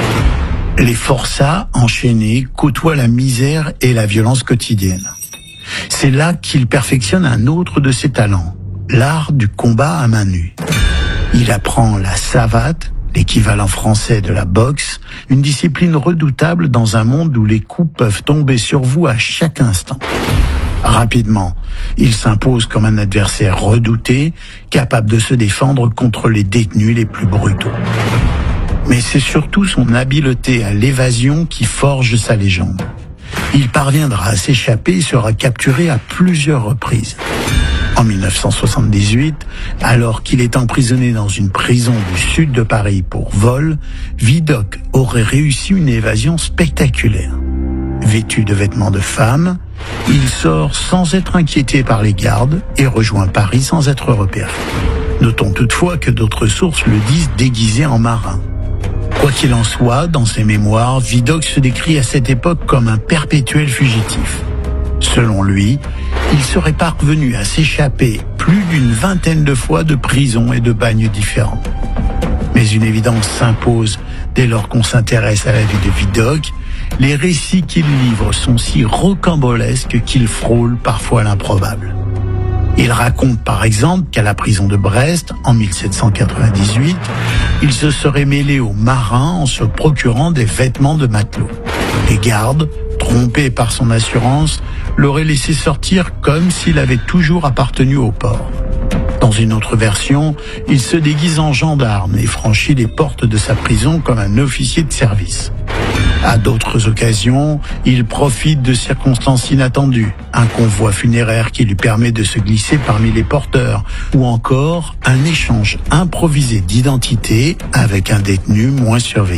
Les forçats enchaînés côtoient la misère et la violence quotidienne. C'est là qu'il perfectionne un autre de ses talents, l'art du combat à main nue. Il apprend la savate, l'équivalent français de la boxe, une discipline redoutable dans un monde où les coups peuvent tomber sur vous à chaque instant. Rapidement, il s'impose comme un adversaire redouté, capable de se défendre contre les détenus les plus brutaux. Mais c'est surtout son habileté à l'évasion qui forge sa légende. Il parviendra à s'échapper et sera capturé à plusieurs reprises. En mille neuf cent soixante-dix-huit, alors qu'il est emprisonné dans une prison du sud de Paris pour vol, Vidocq aurait réussi une évasion spectaculaire. Vêtu de vêtements de femme, il sort sans être inquiété par les gardes et rejoint Paris sans être repéré. Notons toutefois que d'autres sources le disent déguisé en marin. Quoi qu'il en soit, dans ses mémoires, Vidocq se décrit à cette époque comme un perpétuel fugitif. Selon lui, il serait parvenu à s'échapper plus d'une vingtaine de fois de prisons et de bagnes différents. Mais une évidence s'impose dès lors qu'on s'intéresse à la vie de Vidocq. Les récits qu'il livre sont si rocambolesques qu'ils frôlent parfois l'improbable. Il raconte par exemple qu'à la prison de Brest, en mille sept cent quatre-vingt-dix-huit, il se serait mêlé aux marins en se procurant des vêtements de matelot. Les gardes, trompés par son assurance, l'auraient laissé sortir comme s'il avait toujours appartenu au port. Dans une autre version, il se déguise en gendarme et franchit les portes de sa prison comme un officier de service. À d'autres occasions, il profite de circonstances inattendues, un convoi funéraire qui lui permet de se glisser parmi les porteurs, ou encore un échange improvisé d'identité avec un détenu moins surveillé.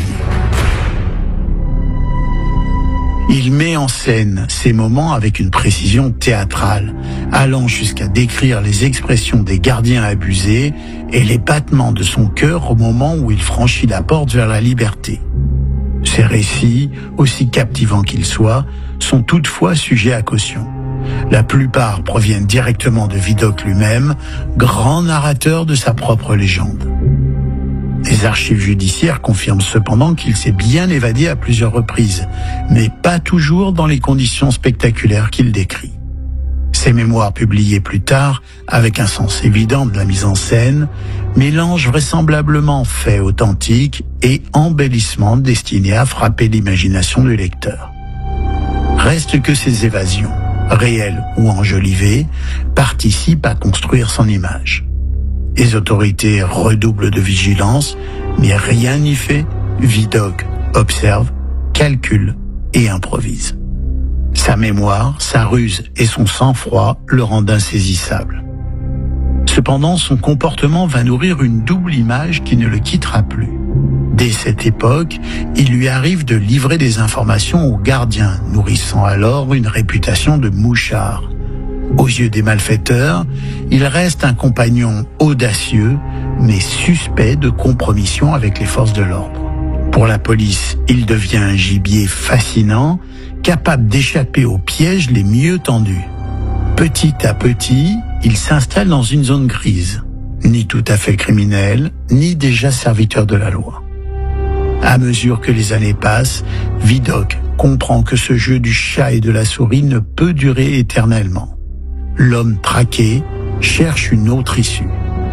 Il met en scène ces moments avec une précision théâtrale, allant jusqu'à décrire les expressions des gardiens abusés et les battements de son cœur au moment où il franchit la porte vers la liberté. Ces récits, aussi captivants qu'ils soient, sont toutefois sujets à caution. La plupart proviennent directement de Vidocq lui-même, grand narrateur de sa propre légende. Les archives judiciaires confirment cependant qu'il s'est bien évadé à plusieurs reprises, mais pas toujours dans les conditions spectaculaires qu'il décrit. Ses mémoires publiées plus tard, avec un sens évident de la mise en scène, mélangent vraisemblablement faits authentiques et embellissements destinés à frapper l'imagination du lecteur. Reste que ces évasions, réelles ou enjolivées, participent à construire son image. Les autorités redoublent de vigilance, mais rien n'y fait. Vidocq observe, calcule et improvise. Sa mémoire, sa ruse et son sang-froid le rendent insaisissable. Cependant, son comportement va nourrir une double image qui ne le quittera plus. Dès cette époque, il lui arrive de livrer des informations aux gardiens, nourrissant alors une réputation de mouchard. Aux yeux des malfaiteurs, il reste un compagnon audacieux, mais suspect de compromission avec les forces de l'ordre. Pour la police, il devient un gibier fascinant, capable d'échapper aux pièges les mieux tendus. Petit à petit, il s'installe dans une zone grise, ni tout à fait criminel, ni déjà serviteur de la loi. À mesure que les années passent, Vidocq comprend que ce jeu du chat et de la souris ne peut durer éternellement. L'homme traqué cherche une autre issue.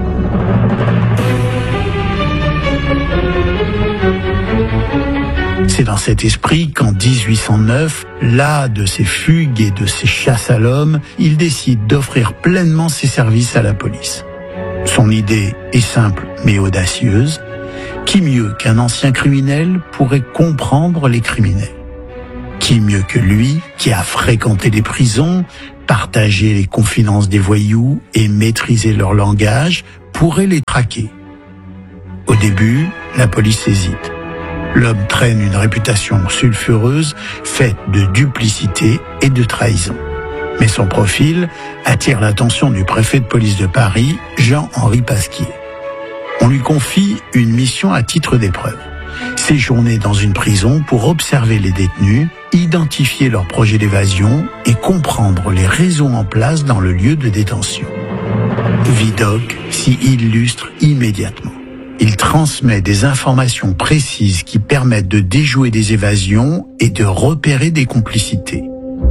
C'est dans cet esprit qu'en dix-huit cent neuf, las de ses fugues et de ses chasses à l'homme, il décide d'offrir pleinement ses services à la police. Son idée est simple mais audacieuse. Qui mieux qu'un ancien criminel pourrait comprendre les criminels? Qui mieux que lui, qui a fréquenté les prisons, partagé les confidences des voyous et maîtrisé leur langage, pourrait les traquer? Au début, la police hésite. L'homme traîne une réputation sulfureuse, faite de duplicité et de trahison. Mais son profil attire l'attention du préfet de police de Paris, Jean-Henri Pasquier. On lui confie une mission à titre d'épreuve. Séjourner dans une prison pour observer les détenus, identifier leurs projets d'évasion et comprendre les réseaux en place dans le lieu de détention. Vidocq s'y illustre immédiatement. Il transmet des informations précises qui permettent de déjouer des évasions et de repérer des complicités.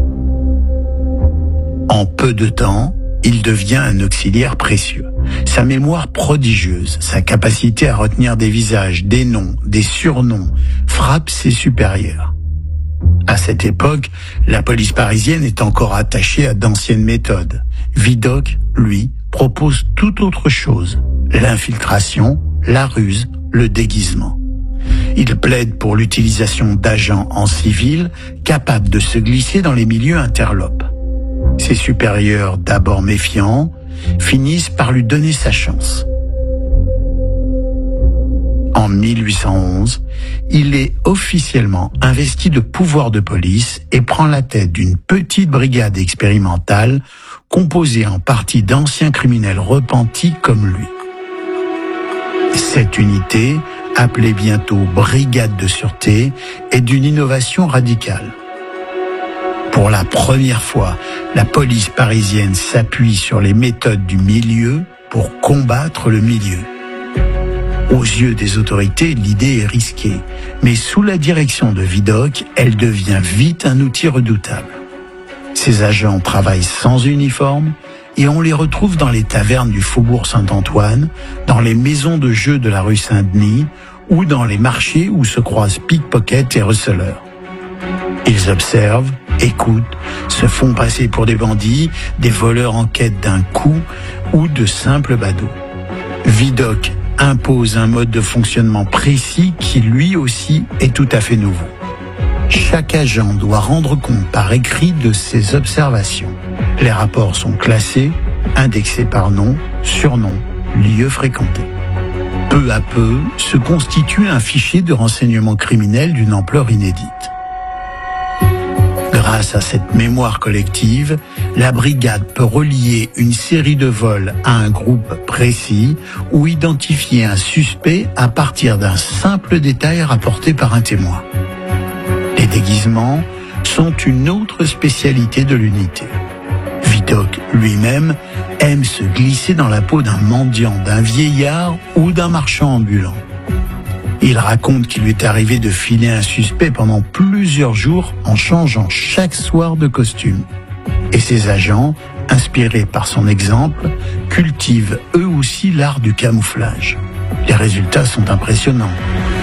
En peu de temps, il devient un auxiliaire précieux. Sa mémoire prodigieuse, sa capacité à retenir des visages, des noms, des surnoms, frappe ses supérieurs. À cette époque, la police parisienne est encore attachée à d'anciennes méthodes. Vidocq, lui, propose tout autre chose. L'infiltration, la ruse, le déguisement. Il plaide pour l'utilisation d'agents en civil capables de se glisser dans les milieux interlopes. Ses supérieurs, d'abord méfiants, finissent par lui donner sa chance. En mille huit cent onze, il est officiellement investi de pouvoir de police et prend la tête d'une petite brigade expérimentale composée en partie d'anciens criminels repentis comme lui. Cette unité, appelée bientôt Brigade de Sûreté, est d'une innovation radicale. Pour la première fois, la police parisienne s'appuie sur les méthodes du milieu pour combattre le milieu. Aux yeux des autorités, l'idée est risquée, mais sous la direction de Vidocq, elle devient vite un outil redoutable. Ces agents travaillent sans uniforme et on les retrouve dans les tavernes du Faubourg Saint-Antoine, dans les maisons de jeux de la rue Saint-Denis ou dans les marchés où se croisent pickpockets et receleurs. Ils observent, écoutent, se font passer pour des bandits, des voleurs en quête d'un coup ou de simples badauds. Vidocq impose un mode de fonctionnement précis qui lui aussi est tout à fait nouveau. Chaque agent doit rendre compte par écrit de ses observations. Les rapports sont classés, indexés par nom, surnom, lieu fréquenté. Peu à peu, se constitue un fichier de renseignement criminel d'une ampleur inédite. Grâce à cette mémoire collective, la brigade peut relier une série de vols à un groupe précis ou identifier un suspect à partir d'un simple détail rapporté par un témoin. Les déguisements sont une autre spécialité de l'unité. Vidocq lui-même aime se glisser dans la peau d'un mendiant, d'un vieillard ou d'un marchand ambulant. Il raconte qu'il lui est arrivé de filer un suspect pendant plusieurs jours en changeant chaque soir de costume. Et ses agents, inspirés par son exemple, cultivent eux aussi l'art du camouflage. Les résultats sont impressionnants.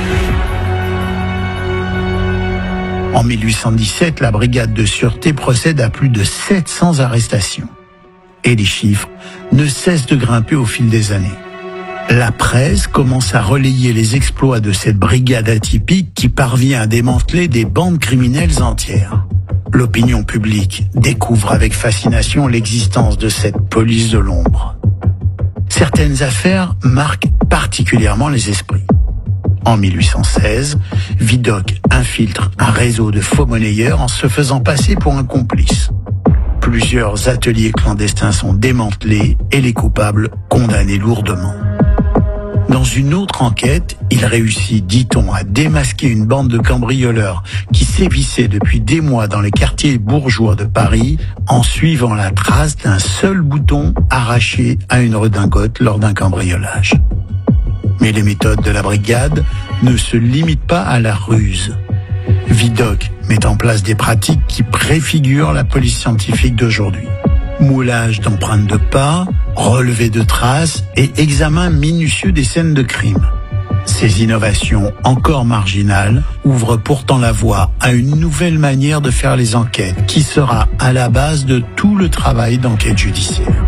En mille huit cent dix-sept, la brigade de sûreté procède à plus de sept cents arrestations. Et les chiffres ne cessent de grimper au fil des années. La presse commence à relayer les exploits de cette brigade atypique qui parvient à démanteler des bandes criminelles entières. L'opinion publique découvre avec fascination l'existence de cette police de l'ombre. Certaines affaires marquent particulièrement les esprits. En mille huit cent seize, Vidocq infiltre un réseau de faux monnayeurs en se faisant passer pour un complice. Plusieurs ateliers clandestins sont démantelés et les coupables condamnés lourdement. Dans une autre enquête, il réussit, dit-on, à démasquer une bande de cambrioleurs qui sévissait depuis des mois dans les quartiers bourgeois de Paris en suivant la trace d'un seul bouton arraché à une redingote lors d'un cambriolage. Mais les méthodes de la brigade ne se limitent pas à la ruse. Vidocq met en place des pratiques qui préfigurent la police scientifique d'aujourd'hui. Moulage d'empreintes de pas, relevé de traces et examen minutieux des scènes de crime. Ces innovations encore marginales ouvrent pourtant la voie à une nouvelle manière de faire les enquêtes qui sera à la base de tout le travail d'enquête judiciaire.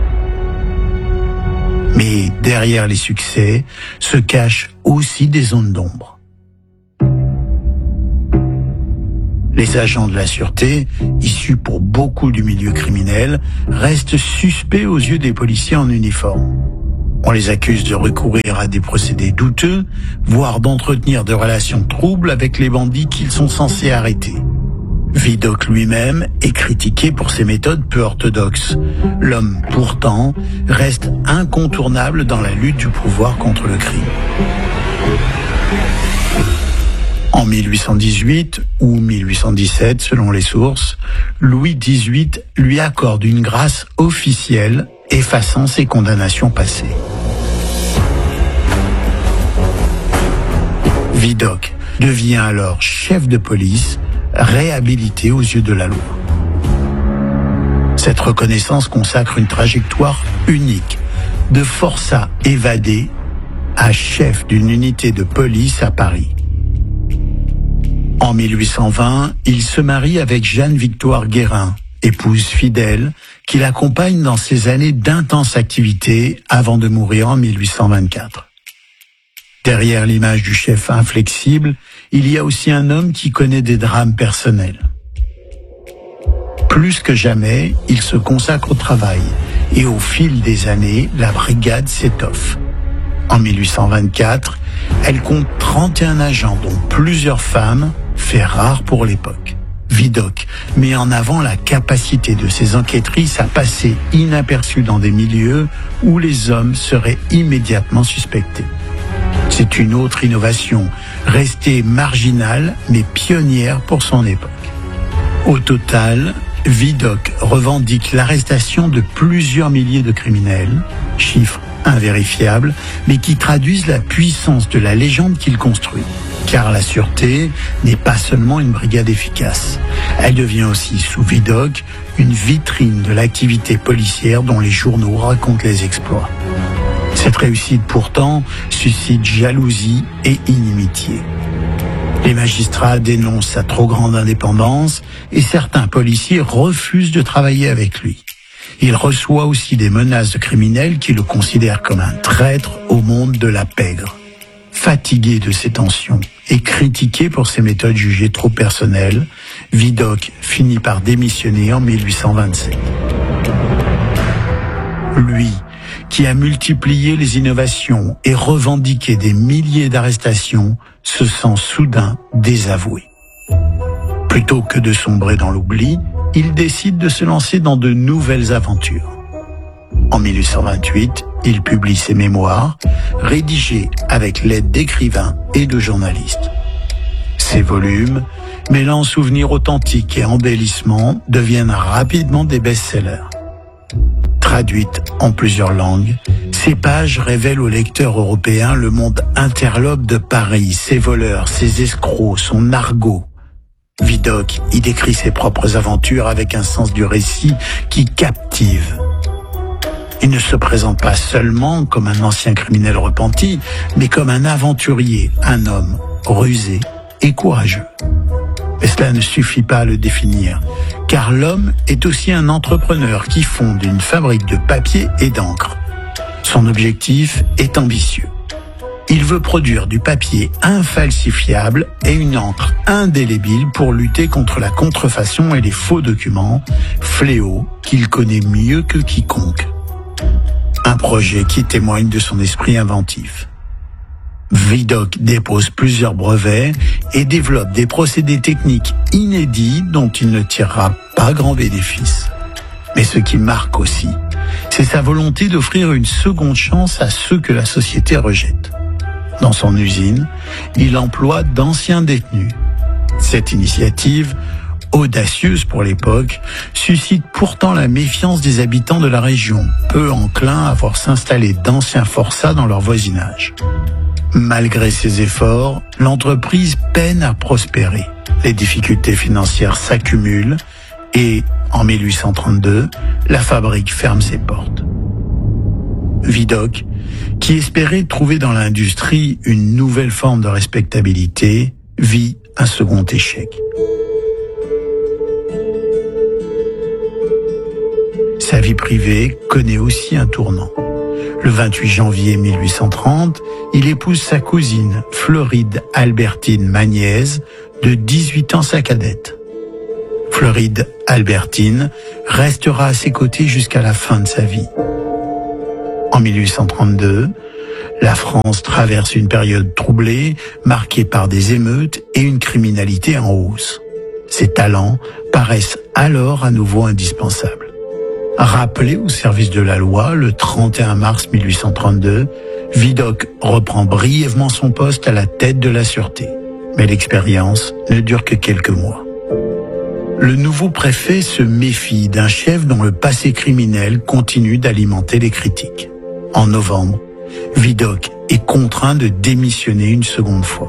Mais derrière les succès se cachent aussi des zones d'ombre. Les agents de la sûreté, issus pour beaucoup du milieu criminel, restent suspects aux yeux des policiers en uniforme. On les accuse de recourir à des procédés douteux, voire d'entretenir des relations troubles avec les bandits qu'ils sont censés arrêter. Vidocq lui-même est critiqué pour ses méthodes peu orthodoxes. L'homme, pourtant, reste incontournable dans la lutte du pouvoir contre le crime. En mille huit cent dix-huit ou mille huit cent dix-sept, selon les sources, Louis dix-huit lui accorde une grâce officielle effaçant ses condamnations passées. Vidocq devient alors chef de police, réhabilité aux yeux de la loi. Cette reconnaissance consacre une trajectoire unique, de forçat évadé à chef d'une unité de police à Paris. En mille huit cent vingt, il se marie avec Jeanne-Victoire Guérin, épouse fidèle, qui l'accompagne dans ses années d'intense activité avant de mourir en mille huit cent vingt-quatre. Derrière l'image du chef inflexible, il y a aussi un homme qui connaît des drames personnels. Plus que jamais, il se consacre au travail, et au fil des années, la brigade s'étoffe. En mille huit cent vingt-quatre, elle compte trente et un agents, dont plusieurs femmes, fait rare pour l'époque. Vidocq met en avant la capacité de ses enquêtrices à passer inaperçues dans des milieux où les hommes seraient immédiatement suspectés. C'est une autre innovation, restée marginale mais pionnière pour son époque. Au total, Vidocq revendique l'arrestation de plusieurs milliers de criminels, chiffre invérifiable, mais qui traduisent la puissance de la légende qu'il construit. Car la sûreté n'est pas seulement une brigade efficace. Elle devient aussi, sous Vidocq, une vitrine de l'activité policière dont les journaux racontent les exploits. Cette réussite, pourtant, suscite jalousie et inimitié. Les magistrats dénoncent sa trop grande indépendance et certains policiers refusent de travailler avec lui. Il reçoit aussi des menaces de criminels qui le considèrent comme un traître au monde de la pègre. Fatigué de ces tensions et critiqué pour ses méthodes jugées trop personnelles, Vidocq finit par démissionner en mille huit cent vingt-sept. Lui, qui a multiplié les innovations et revendiqué des milliers d'arrestations, se sent soudain désavoué. Plutôt que de sombrer dans l'oubli, il décide de se lancer dans de nouvelles aventures. En mille huit cent vingt-huit, il publie ses mémoires, rédigés avec l'aide d'écrivains et de journalistes. Ces volumes, mêlant souvenirs authentiques et embellissements, deviennent rapidement des best-sellers. Traduites en plusieurs langues, ces pages révèlent aux lecteurs européens le monde interlope de Paris, ses voleurs, ses escrocs, son argot. Vidocq y décrit ses propres aventures avec un sens du récit qui captive. Il ne se présente pas seulement comme un ancien criminel repenti, mais comme un aventurier, un homme rusé et courageux. Mais cela ne suffit pas à le définir, car l'homme est aussi un entrepreneur qui fonde une fabrique de papier et d'encre. Son objectif est ambitieux. Il veut produire du papier infalsifiable et une encre indélébile pour lutter contre la contrefaçon et les faux documents, fléau qu'il connaît mieux que quiconque. Un projet qui témoigne de son esprit inventif. Vidocq dépose plusieurs brevets et développe des procédés techniques inédits dont il ne tirera pas grand bénéfice. Mais ce qui marque aussi, c'est sa volonté d'offrir une seconde chance à ceux que la société rejette. Dans son usine, il emploie d'anciens détenus. Cette initiative, audacieuse pour l'époque, suscite pourtant la méfiance des habitants de la région, peu enclins à voir s'installer d'anciens forçats dans leur voisinage. Malgré ses efforts, l'entreprise peine à prospérer. Les difficultés financières s'accumulent et, en mille huit cent trente-deux, la fabrique ferme ses portes. Vidocq, qui espérait trouver dans l'industrie une nouvelle forme de respectabilité, vit un second échec. Sa vie privée connaît aussi un tournant. Le vingt-huit janvier mille huit cent trente, il épouse sa cousine, Floride Albertine Magniez, de dix-huit ans sa cadette. Floride Albertine restera à ses côtés jusqu'à la fin de sa vie. En mille huit cent trente-deux, la France traverse une période troublée, marquée par des émeutes et une criminalité en hausse. Ses talents paraissent alors à nouveau indispensables. Rappelé au service de la loi le trente et un mars mille huit cent trente-deux, Vidocq reprend brièvement son poste à la tête de la sûreté. Mais l'expérience ne dure que quelques mois. Le nouveau préfet se méfie d'un chef dont le passé criminel continue d'alimenter les critiques. En novembre, Vidocq est contraint de démissionner une seconde fois.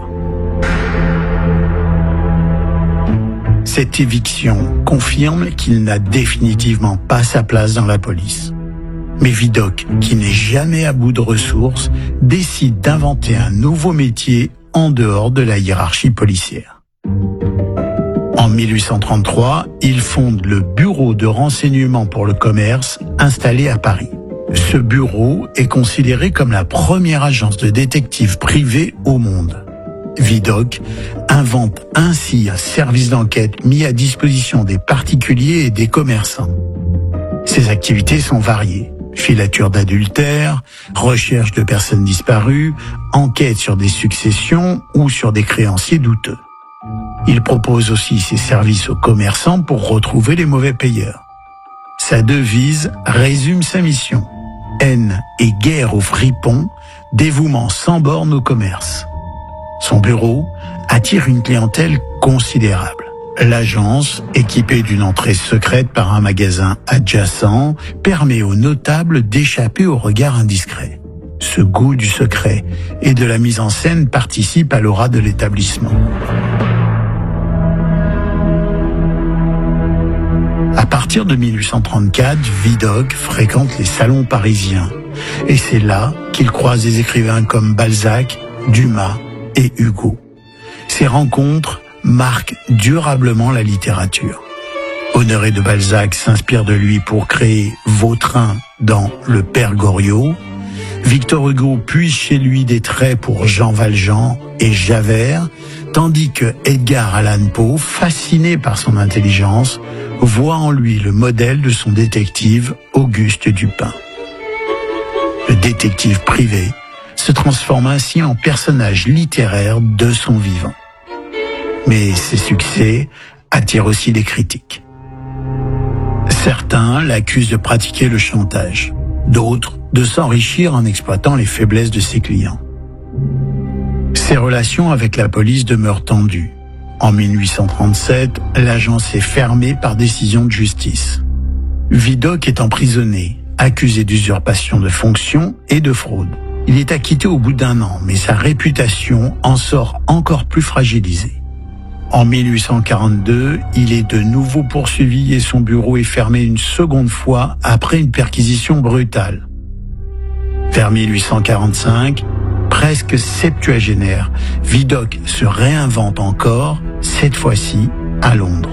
Cette éviction confirme qu'il n'a définitivement pas sa place dans la police. Mais Vidocq, qui n'est jamais à bout de ressources, décide d'inventer un nouveau métier en dehors de la hiérarchie policière. En mille huit cent trente-trois, il fonde le Bureau de renseignement pour le commerce installé à Paris. Ce bureau est considéré comme la première agence de détectives privée au monde. Vidocq invente ainsi un service d'enquête mis à disposition des particuliers et des commerçants. Ses activités sont variées. Filature d'adultère, recherche de personnes disparues, enquête sur des successions ou sur des créanciers douteux. Il propose aussi ses services aux commerçants pour retrouver les mauvais payeurs. Sa devise résume sa mission. Haine et guerre aux fripons, dévouement sans borne au commerce. Son bureau attire une clientèle considérable. L'agence, équipée d'une entrée secrète par un magasin adjacent, permet aux notables d'échapper au regard indiscret. Ce goût du secret et de la mise en scène participe à l'aura de l'établissement. À partir de mille huit cent trente-quatre, Vidocq fréquente les salons parisiens. Et c'est là qu'il croise des écrivains comme Balzac, Dumas et Hugo. Ces rencontres marquent durablement la littérature. Honoré de Balzac s'inspire de lui pour créer Vautrin dans Le Père Goriot. Victor Hugo puise chez lui des traits pour Jean Valjean et Javert, tandis que Edgar Allan Poe, fasciné par son intelligence, voit en lui le modèle de son détective Auguste Dupin. Le détective privé se transforme ainsi en personnage littéraire de son vivant. Mais ses succès attirent aussi des critiques. Certains l'accusent de pratiquer le chantage, d'autres de s'enrichir en exploitant les faiblesses de ses clients. Ses relations avec la police demeurent tendues. En mille huit cent trente-sept, l'agence est fermée par décision de justice. Vidocq est emprisonné, accusé d'usurpation de fonction et de fraude. Il est acquitté au bout d'un an, mais sa réputation en sort encore plus fragilisée. En mille huit cent quarante-deux, il est de nouveau poursuivi et son bureau est fermé une seconde fois après une perquisition brutale. Vers mille huit cent quarante-cinq, presque septuagénaire, Vidocq se réinvente encore, cette fois-ci à Londres.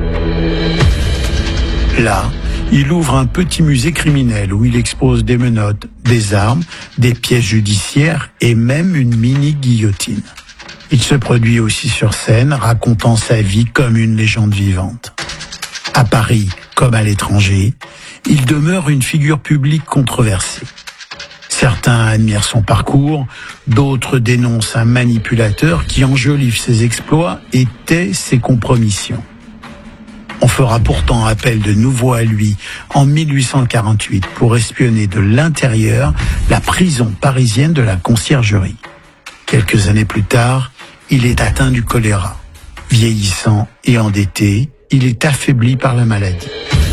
Là, il ouvre un petit musée criminel où il expose des menottes, des armes, des pièces judiciaires et même une mini-guillotine. Il se produit aussi sur scène, racontant sa vie comme une légende vivante. À Paris, comme à l'étranger, il demeure une figure publique controversée. Certains admirent son parcours, d'autres dénoncent un manipulateur qui enjolive ses exploits et tait ses compromissions. On fera pourtant appel de nouveau à lui en mille huit cent quarante-huit pour espionner de l'intérieur la prison parisienne de la Conciergerie. Quelques années plus tard, il est atteint du choléra. Vieillissant et endetté, il est affaibli par la maladie.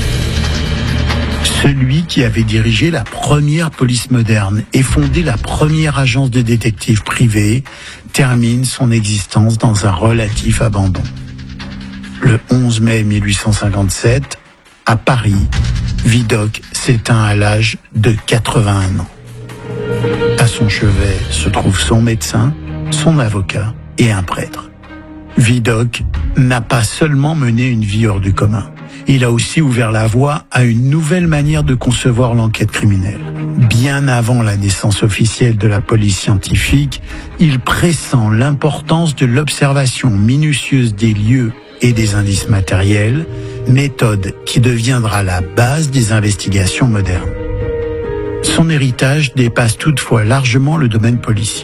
Celui qui avait dirigé la première police moderne et fondé la première agence de détectives privée termine son existence dans un relatif abandon. Le onze mai mille huit cent cinquante-sept, à Paris, Vidocq s'éteint à l'âge de quatre-vingt-un ans. À son chevet se trouvent son médecin, son avocat et un prêtre. Vidocq n'a pas seulement mené une vie hors du commun. Il a aussi ouvert la voie à une nouvelle manière de concevoir l'enquête criminelle. Bien avant la naissance officielle de la police scientifique, il pressent l'importance de l'observation minutieuse des lieux et des indices matériels, méthode qui deviendra la base des investigations modernes. Son héritage dépasse toutefois largement le domaine policier.